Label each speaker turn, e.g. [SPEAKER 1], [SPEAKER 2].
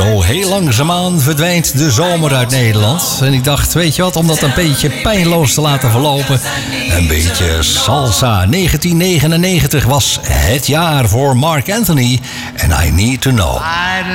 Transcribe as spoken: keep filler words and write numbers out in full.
[SPEAKER 1] Zo heel langzaamaan verdwijnt de zomer uit Nederland. En ik dacht, weet je wat, om dat een beetje pijnloos te laten verlopen, een beetje salsa. negentien negenennegentig was het jaar voor Marc Anthony en I Need to Know.